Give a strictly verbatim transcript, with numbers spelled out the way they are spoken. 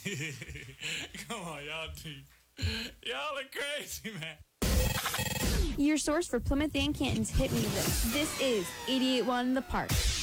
Come on, y'all two. Y'all are crazy, man. Your source for Plymouth and Canton's hit music. This is eighty-eight point one The Park.